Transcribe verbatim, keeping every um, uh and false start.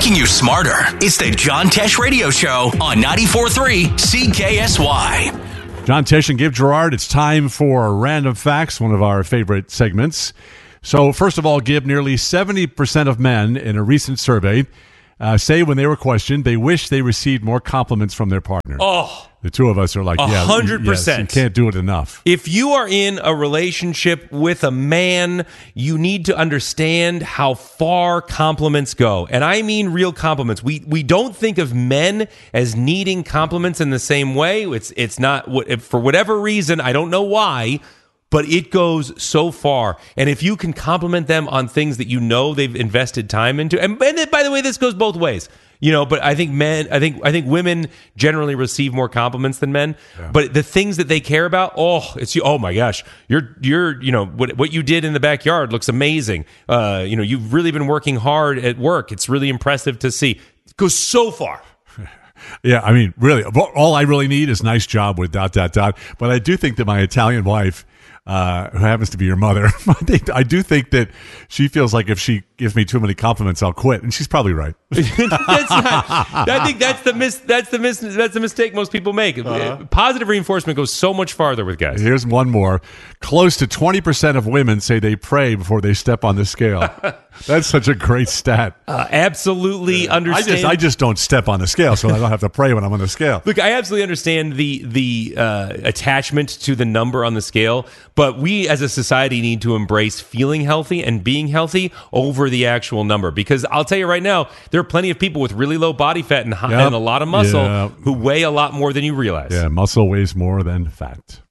making you smarter. It's the John Tesh Radio Show on ninety-four point three C K S Y. John Tesh and Give Gerard, it's time for Random Facts, one of our favorite segments. So, first of all, Give, nearly seventy percent of men in a recent survey uh, say when they were questioned, they wish they received more compliments from their partner. Oh, the two of us are like, yeah, one hundred percent. Yes, you can't do it enough. If you are in a relationship with a man, you need to understand how far compliments go. And I mean real compliments. We we don't think of men as needing compliments in the same way. It's it's not, for whatever reason, I don't know why, but it goes so far. And if you can compliment them on things that you know they've invested time into, and, and by the way, this goes both ways. You know, but I think men, I think, I think women generally receive more compliments than men. Yeah. But the things that they care about, oh, it's you. Oh my gosh, you're, you're, you know, what what you did in the backyard looks amazing. Uh, you know, you've really been working hard at work. It's really impressive to see. It goes so far. Yeah, I mean, really, all I really need is nice job with dot dot dot. But I do think that my Italian wife, uh, who happens to be your mother, I do think that she feels like if she gives me too many compliments, I'll quit, and she's probably right. that's not, I think that's the mis, that's the mis, that's the mistake most people make. Uh-huh. Positive reinforcement goes so much farther with guys. Here's one more: close to twenty percent of women say they pray before they step on the scale. That's such a great stat. Uh, absolutely yeah. understand. I just, I just don't step on the scale, so I don't have to pray when I'm on the scale. Look, I absolutely understand the the uh, attachment to the number on the scale, but we as a society need to embrace feeling healthy and being healthy over the actual number. Because I'll tell you right now, there are plenty of people with really low body fat and, high, yep. and a lot of muscle yep. who weigh a lot more than you realize. Yeah, muscle weighs more than fat.